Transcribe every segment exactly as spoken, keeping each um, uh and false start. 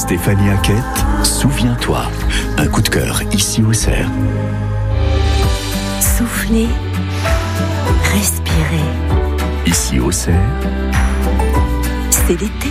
Stéphanie Hackett, souviens-toi, un coup de cœur ici au Cerf. Soufflez, respirez. Ici au Cerf, c'est l'été.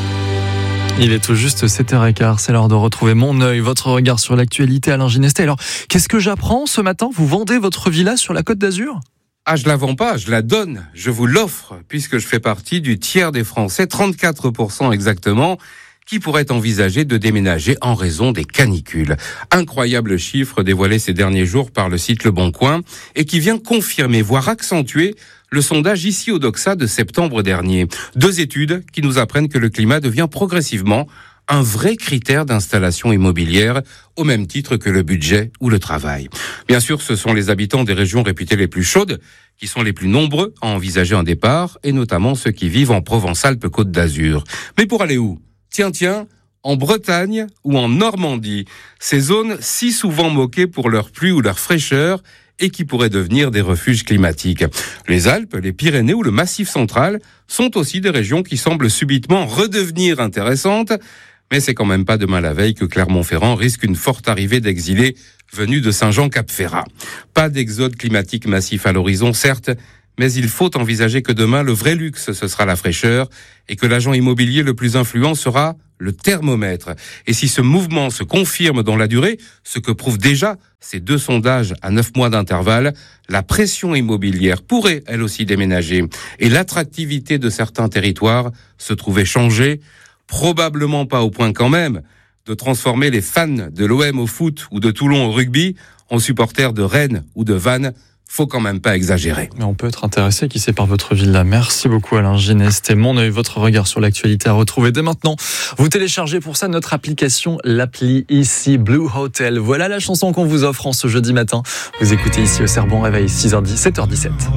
Il est tout juste sept heures quinze, c'est l'heure de retrouver Mon œil, votre regard sur l'actualité, Alain Ginestet. Alors, qu'est-ce que j'apprends ce matin? Vous vendez votre villa sur la Côte d'Azur? Ah, je la vends pas, je la donne, je vous l'offre, puisque je fais partie du tiers des Français, trente-quatre pour cent exactement, qui pourraient envisager de déménager en raison des canicules. Incroyable chiffre dévoilé ces derniers jours par le site Le Bon Coin et qui vient confirmer, voire accentuer, le sondage ici au Doxa de septembre dernier. Deux études qui nous apprennent que le climat devient progressivement un vrai critère d'installation immobilière, au même titre que le budget ou le travail. Bien sûr, ce sont les habitants des régions réputées les plus chaudes qui sont les plus nombreux à envisager un départ, et notamment ceux qui vivent en Provence-Alpes-Côte d'Azur. Mais pour aller où? Tiens, tiens, en Bretagne ou en Normandie, ces zones si souvent moquées pour leur pluie ou leur fraîcheur et qui pourraient devenir des refuges climatiques. Les Alpes, les Pyrénées ou le Massif central sont aussi des régions qui semblent subitement redevenir intéressantes, mais c'est quand même pas demain la veille que Clermont-Ferrand risque une forte arrivée d'exilés venus de Saint-Jean-Cap-Ferrat. Pas d'exode climatique massif à l'horizon, certes, mais il faut envisager que demain, le vrai luxe, ce sera la fraîcheur, et que l'agent immobilier le plus influent sera le thermomètre. Et si ce mouvement se confirme dans la durée, ce que prouvent déjà ces deux sondages à neuf mois d'intervalle, la pression immobilière pourrait, elle aussi, déménager. Et l'attractivité de certains territoires se trouver changée, probablement pas au point quand même de transformer les fans de l'O M au foot ou de Toulon au rugby en supporters de Rennes ou de Vannes. Faut quand même pas exagérer. Mais on peut être intéressé, qui sait, par votre villa. Merci beaucoup Alain Ginestet. Mon œil, votre regard sur l'actualité à retrouver dès maintenant. Vous téléchargez pour ça notre application, l'appli ici Blue Hotel. Voilà la chanson qu'on vous offre en ce jeudi matin. Vous écoutez ici au Cerf, bon réveil, six heures dix, sept heures dix-sept.